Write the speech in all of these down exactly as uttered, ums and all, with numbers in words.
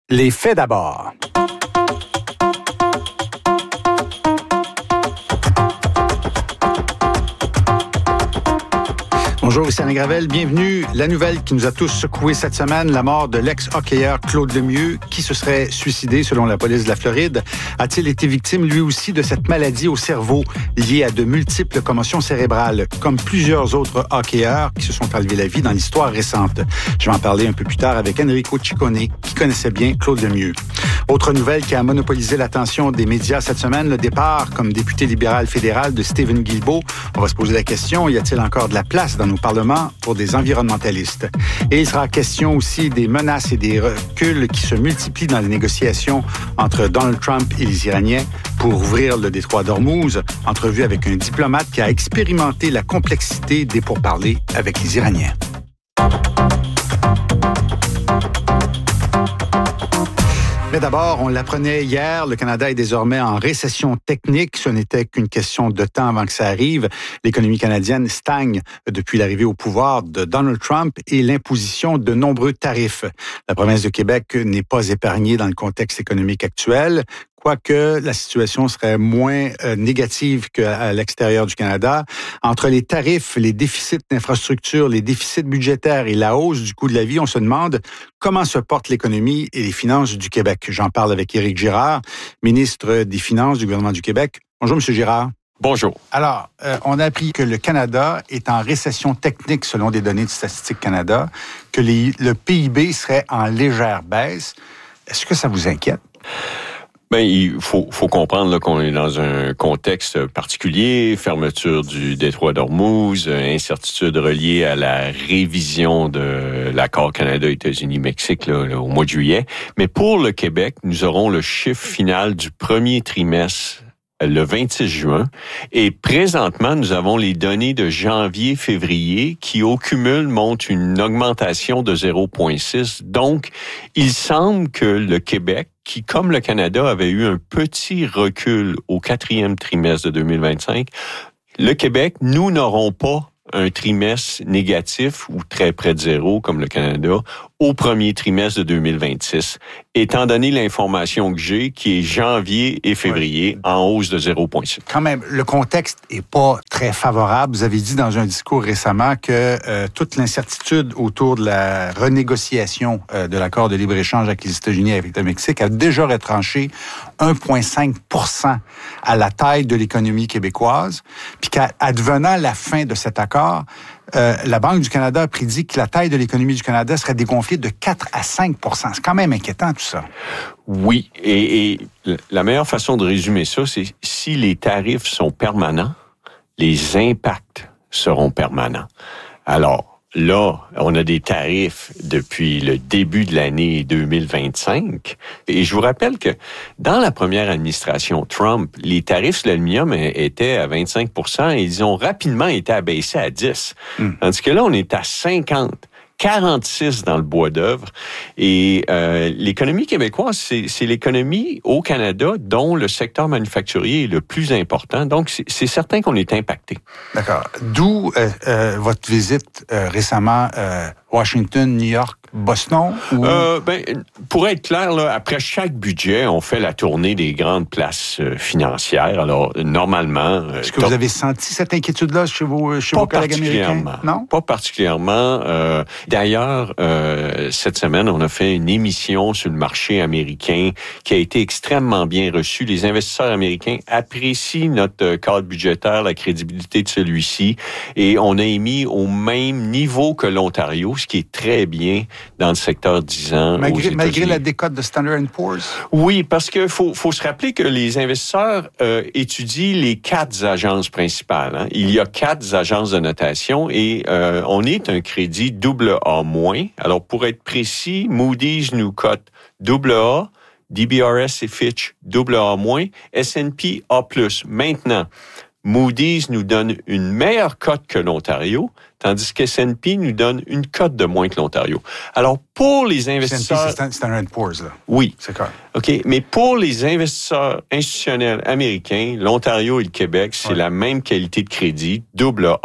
Les faits d'abord. Bonjour, ici Alain Gravel. Bienvenue. La nouvelle qui nous a tous secoués cette semaine, la mort de l'ex-hockeyeur Claude Lemieux, qui se serait suicidé selon la police de la Floride. A-t-il été victime, lui aussi, de cette maladie au cerveau liée à de multiples commotions cérébrales, comme plusieurs autres hockeyeurs qui se sont enlevés la vie dans l'histoire récente? Je vais en parler un peu plus tard avec Enrico Ciccone, qui connaissait bien Claude Lemieux. Autre nouvelle qui a monopolisé l'attention des médias cette semaine, le départ comme député libéral fédéral de Stephen Guilbeault. On va se poser la question, y a-t-il encore de la place dans nos parlements pour des environnementalistes? Et il sera question aussi des menaces et des reculs qui se multiplient dans les négociations entre Donald Trump et les Iraniens pour ouvrir le détroit d'Ormuz. Entrevue avec un diplomate qui a expérimenté la complexité des pourparlers avec les Iraniens. Mais d'abord, on l'apprenait hier, le Canada est désormais en récession technique. Ce n'était qu'une question de temps avant que ça arrive. L'économie canadienne stagne depuis l'arrivée au pouvoir de Donald Trump et l'imposition de nombreux tarifs. La province de Québec n'est pas épargnée dans le contexte économique actuel. Quoique la situation serait moins euh, négative qu'à l'extérieur du Canada. Entre les tarifs, les déficits d'infrastructures, les déficits budgétaires et la hausse du coût de la vie, on se demande comment se porte l'économie et les finances du Québec. J'en parle avec Éric Girard, ministre des Finances du gouvernement du Québec. Bonjour, M. Girard. Bonjour. Alors, euh, on a appris que le Canada est en récession technique selon des données de Statistique Canada, que les, le P I B serait en légère baisse. Est-ce que ça vous inquiète? Ben, il faut, faut comprendre là, qu'on est dans un contexte particulier, fermeture du détroit d'Ormuz, incertitude reliée à la révision de l'accord Canada-États-Unis-Mexique là, là, au mois de juillet. Mais pour le Québec, nous aurons le chiffre final du premier trimestre le vingt-six juin. Et présentement, nous avons les données de janvier-février qui, au cumul, montrent une augmentation de zéro virgule six. Donc, il semble que le Québec, qui, comme le Canada, avait eu un petit recul au quatrième trimestre de deux mille vingt-cinq, le Québec, nous n'aurons pas un trimestre négatif ou très près de zéro, comme le Canada, au premier trimestre de deux mille vingt-six, étant donné l'information que j'ai, qui est janvier et février, oui, en hausse de zéro virgule six. Quand même, le contexte est pas très favorable. Vous avez dit dans un discours récemment que euh, toute l'incertitude autour de la renégociation euh, de l'accord de libre-échange avec les États-Unis et avec le Mexique a déjà retranché un virgule cinq pour cent à la taille de l'économie québécoise, puis qu'advenant la fin de cet accord, Euh, la Banque du Canada a prédit que la taille de l'économie du Canada serait dégonflée de quatre à cinq pour cent. C'est quand même inquiétant, tout ça. Oui, et, et la meilleure façon de résumer ça, c'est si les tarifs sont permanents, les impacts seront permanents. Alors, là, on a des tarifs depuis le début de l'année deux mille vingt-cinq. Et je vous rappelle que dans la première administration Trump, les tarifs sur l'aluminium étaient à vingt-cinq pour cent et ils ont rapidement été abaissés à dix. Mm. Tandis que là, on est à cinquante. quarante-six dans le bois d'œuvre. Et euh, l'économie québécoise, c'est, c'est l'économie au Canada dont le secteur manufacturier est le plus important. Donc, c'est, c'est certain qu'on est impacté. D'accord. D'où euh, euh, votre visite euh, récemment euh, Washington, New York, Boston? Ou... Euh, ben, pour être clair, là, après chaque budget, on fait la tournée des grandes places euh, financières. Alors, normalement... Euh, Est-ce que vous avez senti cette inquiétude-là chez vos, chez vos collègues américains? Non? Pas particulièrement. Euh, d'ailleurs, euh, cette semaine, on a fait une émission sur le marché américain qui a été extrêmement bien reçue. Les investisseurs américains apprécient notre cadre budgétaire, la crédibilité de celui-ci, et on a émis au même niveau que l'Ontario, ce qui est très bien dans le secteur dix ans. Malgré, malgré la décote de Standard and Poor's? Oui, parce que faut, faut se rappeler que les investisseurs euh, étudient les quatre agences principales. Hein. Il y a quatre agences de notation et euh, on est un crédit double A moins. Alors, pour être précis, Moody's nous cote double A, D B R S et Fitch double A moins, S and P A plus. Maintenant, Moody's nous donne une meilleure cote que l'Ontario, tandis que S and P nous donne une cote de moins que l'Ontario. Alors, pour les investisseurs... S and P, c'est Standard and Poor's, là. Oui. C'est correct. OK, mais pour les investisseurs institutionnels américains, l'Ontario et le Québec, c'est ouais. la même qualité de crédit, double A,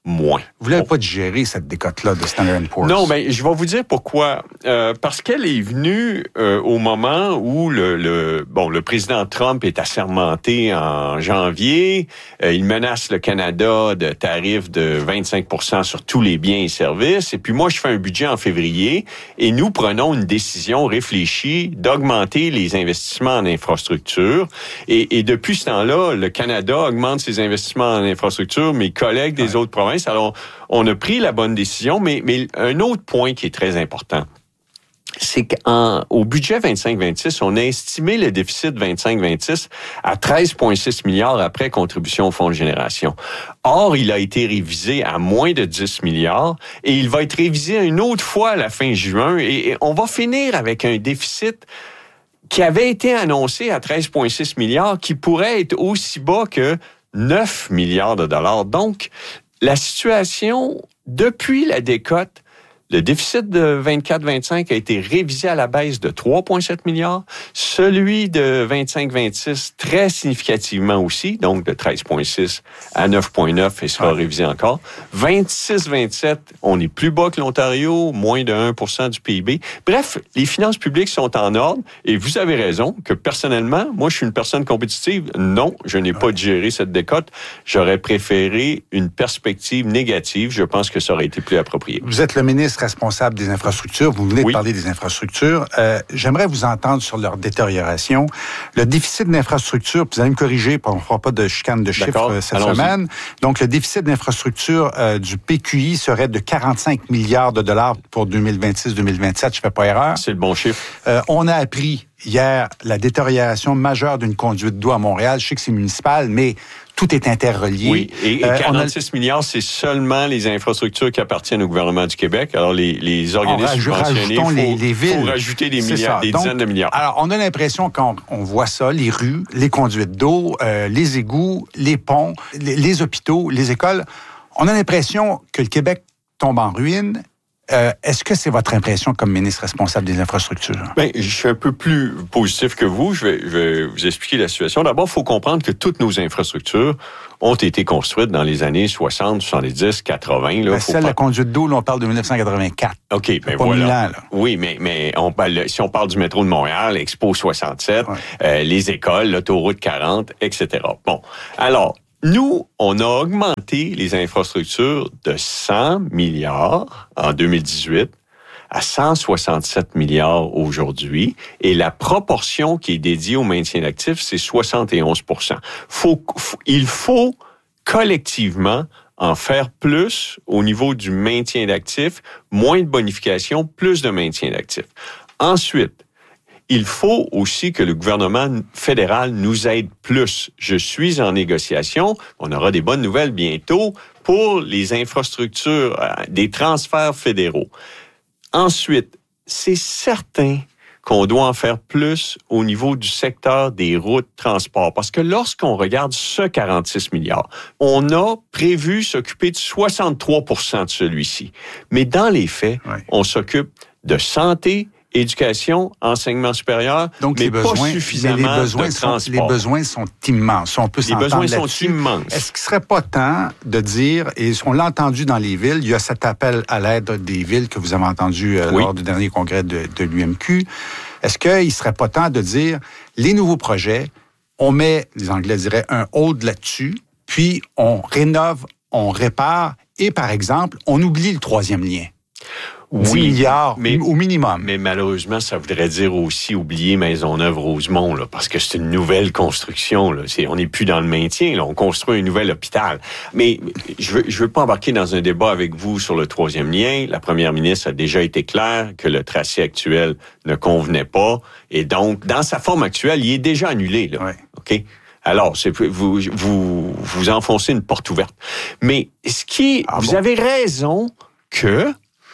moins. Vous n'avez pas digéré cette décote-là de Standard and Poor's? Non, mais je vais vous dire pourquoi. Euh, parce qu'elle est venue euh, au moment où le, le bon le président Trump est assermenté en janvier. Euh, il menace le Canada de tarifs de vingt-cinq pour cent sur tous les biens et services. Et puis moi, je fais un budget en février et nous prenons une décision réfléchie d'augmenter les investissements en infrastructure. Et, et depuis ce temps-là, le Canada augmente ses investissements en infrastructure. Mes collègues des ouais. autres provinces. Alors, on a pris la bonne décision, mais, mais un autre point qui est très important, c'est qu'au budget vingt-cinq vingt-six, on a estimé le déficit vingt-cinq vingt-six à treize virgule six milliards après contribution au Fonds de génération. Or, il a été révisé à moins de dix milliards et il va être révisé une autre fois à la fin juin et, et on va finir avec un déficit qui avait été annoncé à treize virgule six milliards qui pourrait être aussi bas que neuf milliards de dollars. Donc, la situation, depuis la décote, le déficit de vingt-quatre vingt-cinq a été révisé à la baisse de trois virgule sept milliards. Celui de vingt-cinq vingt-six, très significativement aussi, donc de treize virgule six à neuf virgule neuf et sera ouais. révisé encore. vingt-six vingt-sept, on est plus bas que l'Ontario, moins de un pour cent du P I B. Bref, les finances publiques sont en ordre et vous avez raison que personnellement, moi je suis une personne compétitive. Non, je n'ai ouais. pas digéré cette décote. J'aurais préféré une perspective négative. Je pense que ça aurait été plus approprié. Vous êtes le ministre responsable des infrastructures. Vous venez oui. de parler des infrastructures. Euh, j'aimerais vous entendre sur leur détérioration. Le déficit d'infrastructures, vous allez me corriger, on ne fera pas de chicane de chiffres D'accord. cette Allons-y. semaine. Donc, le déficit d'infrastructures euh, du P Q I serait de quarante-cinq milliards de dollars pour deux mille vingt-six deux mille vingt-sept. Je ne fais pas erreur. C'est le bon chiffre. Euh, on a appris hier la détérioration majeure d'une conduite d'eau à Montréal. Je sais que c'est municipal, mais tout est interrelié. Oui, et, et quarante-six euh, milliards, c'est seulement les infrastructures qui appartiennent au gouvernement du Québec. Alors, les, les organismes raj- subventionnés, il faut, les, les villes. faut rajouter des milliards, des Donc, dizaines de milliards. Alors, on a l'impression quand on voit ça, les rues, les conduites d'eau, euh, les égouts, les ponts, les, les hôpitaux, les écoles, on a l'impression que le Québec tombe en ruine. Euh, est-ce que c'est votre impression comme ministre responsable des infrastructures? Bien, je suis un peu plus positif que vous. Je vais, je vais vous expliquer la situation. D'abord, il faut comprendre que toutes nos infrastructures ont été construites dans les années soixante, soixante-dix, quatre-vingts. Là, ben, celle de pas... la conduite d'eau, là, on parle de dix-neuf cent quatre-vingt-quatre. OK, bien pas voilà. mille ans, là. Oui, mais, mais on parle, si on parle du métro de Montréal, Expo soixante-sept, ouais. euh, les écoles, l'autoroute quarante, et cetera. Bon, alors, nous, on a augmenté les infrastructures de cent milliards en deux mille dix-huit à cent soixante-sept milliards aujourd'hui. Et la proportion qui est dédiée au maintien d'actifs, c'est soixante et onze pour cent. Faut, faut, il faut collectivement en faire plus au niveau du maintien d'actifs, moins de bonification, plus de maintien d'actifs. Ensuite, il faut aussi que le gouvernement fédéral nous aide plus. Je suis en négociation. On aura des bonnes nouvelles bientôt pour les infrastructures, des transferts fédéraux. Ensuite, c'est certain qu'on doit en faire plus au niveau du secteur des routes de transport. Parce que lorsqu'on regarde ce quarante-six milliards, on a prévu s'occuper de soixante-trois pour cent de celui-ci. Mais dans les faits, oui. on s'occupe de santé, éducation, enseignement supérieur, Donc, mais les besoins, pas suffisamment mais les besoins de sont, transport. Les besoins sont immenses. On peut les s'entendre besoins sont là-dessus. immenses. Est-ce qu'il ne serait pas temps de dire, et on l'a entendu dans les villes, il y a cet appel à l'aide des villes que vous avez entendu euh, oui. lors du dernier congrès de, de l'U M Q. Est-ce qu'il ne serait pas temps de dire, les nouveaux projets, on met, les Anglais diraient, un hold là-dessus, puis on rénove, on répare, et par exemple, on oublie le troisième lien. dix oui, milliards mais, au minimum. Mais malheureusement, ça voudrait dire aussi oublier Maisonneuve-Rosemont, là, parce que c'est une nouvelle construction. Là. C'est, on n'est plus dans le maintien. Là. On construit un nouvel hôpital. Mais je veux, je veux pas embarquer dans un débat avec vous sur le troisième lien. La première ministre a déjà été claire que le tracé actuel ne convenait pas. Et donc, dans sa forme actuelle, il est déjà annulé. Là. Ouais. OK? Alors, c'est, vous, vous, vous enfoncez une porte ouverte. Mais ce qui, ah vous bon? avez raison que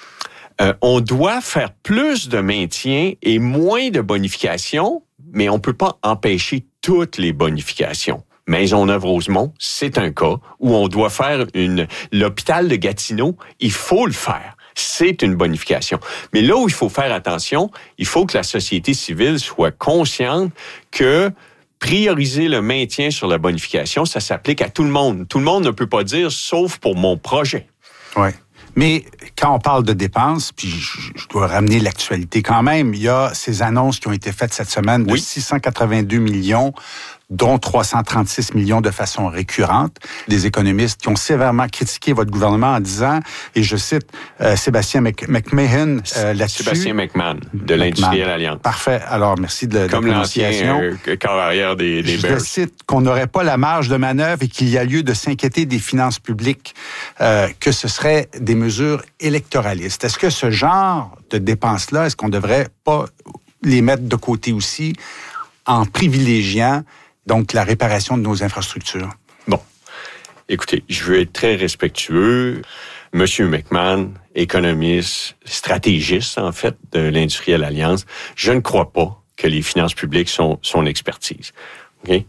Euh, on doit faire plus de maintien et moins de bonification, mais on peut pas empêcher toutes les bonifications. Maisonneuve-Rosemont, c'est un cas où on doit faire une... L'hôpital de Gatineau, il faut le faire. C'est une bonification. Mais là où il faut faire attention, il faut que la société civile soit consciente que prioriser le maintien sur la bonification, ça s'applique à tout le monde. Tout le monde ne peut pas dire « sauf pour mon projet ». Oui. Mais quand on parle de dépenses, puis je, je dois ramener l'actualité quand même, il y a ces annonces qui ont été faites cette semaine de oui. six cent quatre-vingt-deux millions, dont trois cent trente-six millions de façon récurrente. Des économistes qui ont sévèrement critiqué votre gouvernement en disant, et je cite euh, Sébastien Mc, McMahon euh, là-dessus. Sébastien McMahon, de l'Industrielle Alliance. Parfait. Alors, merci de, de Comme la prononciation. Comme l'ancien euh, corps arrière des, des Bears. Je cite qu'on n'aurait pas la marge de manœuvre et qu'il y a lieu de s'inquiéter des finances publiques, euh, que ce serait des mesures électoralistes. Est-ce que ce genre de dépenses-là, est-ce qu'on ne devrait pas les mettre de côté aussi en privilégiant donc la réparation de nos infrastructures? Bon, écoutez, je veux être très respectueux. Monsieur McMahon, économiste, stratégiste en fait de l'Industrielle Alliance, je ne crois pas que les finances publiques sont son expertise. Okay?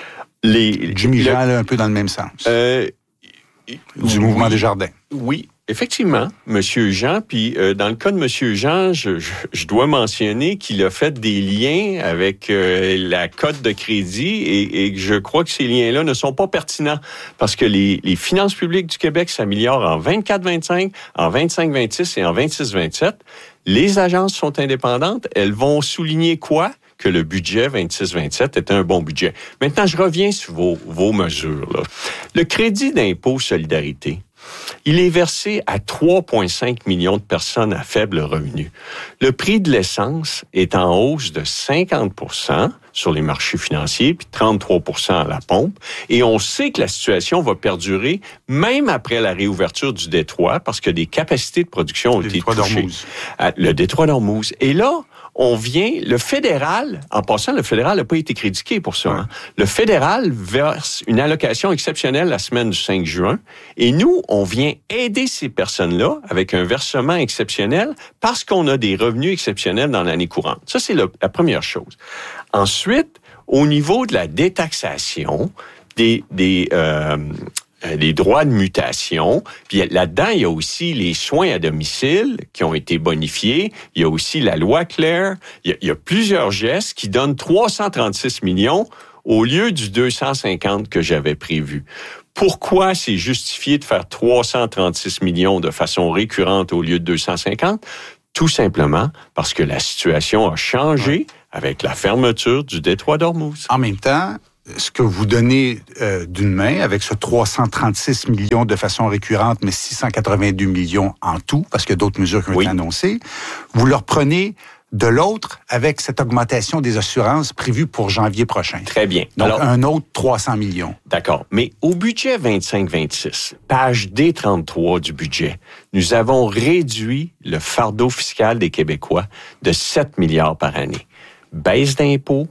Les, Jimmy le, Jean, là, un peu dans le même sens. Euh, du oui, mouvement des jardins. Oui. Effectivement, Monsieur Jean, puis euh, dans le cas de Monsieur Jean, je, je, je dois mentionner qu'il a fait des liens avec euh, la cote de crédit et, et je crois que ces liens-là ne sont pas pertinents parce que les, les finances publiques du Québec s'améliorent en vingt-quatre vingt-cinq, en vingt-cinq vingt-six et en vingt-six vingt-sept. Les agences sont indépendantes. Elles vont souligner quoi? Que le budget vingt-six vingt-sept était un bon budget. Maintenant, je reviens sur vos, vos mesures. Là. Le crédit d'impôt solidarité, il est versé à trois virgule cinq millions de personnes à faible revenu. Le prix de l'essence est en hausse de cinquante pour cent sur les marchés financiers, puis trente-trois pour cent à la pompe. Et on sait que la situation va perdurer même après la réouverture du détroit, parce que des capacités de production ont le été détroit touchées. d'Ormuz. Le détroit d'Ormuz. Et là, on vient, le fédéral, en passant, le fédéral n'a pas été critiqué pour ça. Ouais. Hein. Le fédéral verse une allocation exceptionnelle la semaine du cinq juin et nous, on vient aider ces personnes-là avec un versement exceptionnel parce qu'on a des revenus exceptionnels dans l'année courante. Ça, c'est le, la première chose. Ensuite, au niveau de la détaxation des... des euh, les droits de mutation. Puis là-dedans, il y a aussi les soins à domicile qui ont été bonifiés. Il y a aussi la loi Claire. Il y a, il y a plusieurs gestes qui donnent trois cent trente-six millions au lieu du deux cent cinquante que j'avais prévu. Pourquoi c'est justifié de faire trois cent trente-six millions de façon récurrente au lieu de deux cent cinquante? Tout simplement parce que la situation a changé ouais. avec la fermeture du détroit d'Ormuz. En même temps, ce que vous donnez euh, d'une main, avec ce trois cent trente-six millions de façon récurrente, mais six cent quatre-vingt-deux millions en tout, parce qu'il y a d'autres mesures qui ont oui. été annoncées, vous leur prenez de l'autre avec cette augmentation des assurances prévue pour janvier prochain. Très bien. Donc, alors, un autre trois cents millions. D'accord. Mais au budget vingt-cinq vingt-six, page D trente-trois du budget, nous avons réduit le fardeau fiscal des Québécois de sept milliards par année. Baisse d'impôts,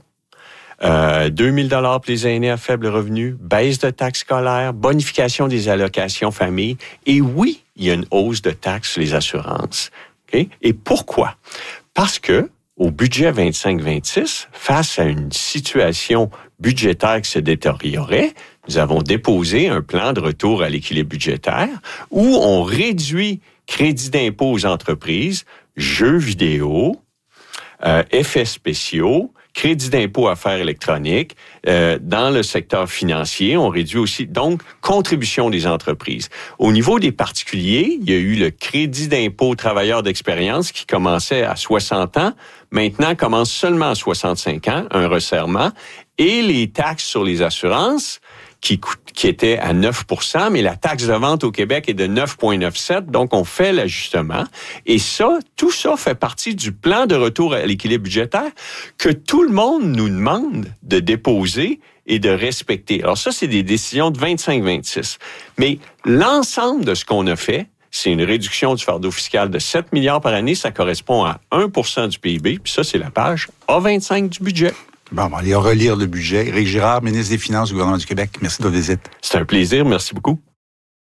Euh, deux mille dollars pour les aînés à faible revenu, baisse de taxes scolaires, bonification des allocations famille. Et oui, il y a une hausse de taxes sur les assurances. Okay? Et pourquoi? Parce que au budget vingt-cinq vingt-six, face à une situation budgétaire qui se détériorait, nous avons déposé un plan de retour à l'équilibre budgétaire où on réduit crédit d'impôt aux entreprises, jeux vidéo, euh, effets spéciaux, crédit d'impôt à affaires électroniques. Euh, dans le secteur financier, on réduit aussi, donc, contribution des entreprises. Au niveau des particuliers, il y a eu le crédit d'impôt travailleurs d'expérience qui commençait à soixante ans, maintenant commence seulement à soixante-cinq ans, un resserrement, et les taxes sur les assurances, qui, qui était à neuf pour cent, mais la taxe de vente au Québec est de neuf virgule quatre-vingt-dix-sept, donc on fait l'ajustement. Et ça, tout ça fait partie du plan de retour à l'équilibre budgétaire que tout le monde nous demande de déposer et de respecter. Alors ça, c'est des décisions de vingt-cinq vingt-six. Mais l'ensemble de ce qu'on a fait, c'est une réduction du fardeau fiscal de sept milliards par année, ça correspond à un pour cent du P I B, puis ça, c'est la page A vingt-cinq du budget. Bon, on va aller relire le budget. Éric Girard, ministre des Finances du gouvernement du Québec. Merci de votre visite. C'est un plaisir. Merci beaucoup.